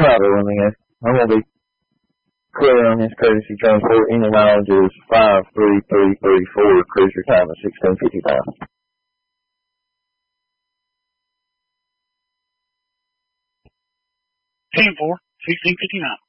Prado, I'm going to be clear on this courtesy transport. Any mileage is 53334. Cruiser time is 16:55. 10-4, 16:59.